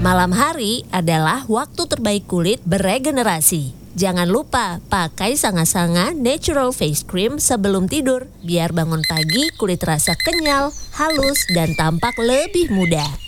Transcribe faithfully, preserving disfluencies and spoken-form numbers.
Malam hari adalah waktu terbaik kulit beregenerasi. Jangan lupa pakai Sanga-Sanga Natural Face Cream sebelum tidur biar bangun pagi kulit terasa kenyal, halus, dan tampak lebih muda.